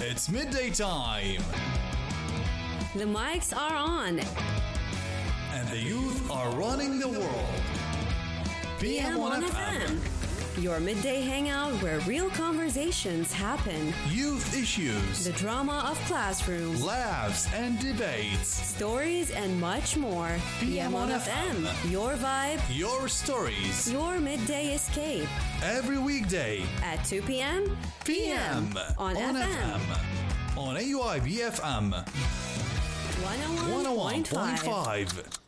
It's midday time. The mics are on. And the youth are running the world. PM on FM. Your midday hangout where real conversations happen. Youth issues. The drama of classrooms. Laughs and debates. Stories and much more. PM on FM. Your vibe. Your stories. Your midday escape. Every weekday. At 2 p.m. PM. On FM. On AUI BFM. 101.5. 101.5.